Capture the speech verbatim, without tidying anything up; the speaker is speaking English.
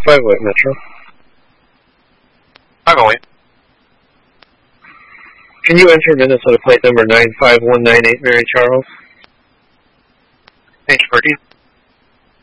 five White Metro. I'm going. Can you enter Minnesota plate number nine five one nine eight, Mary Charles? Page thirteen.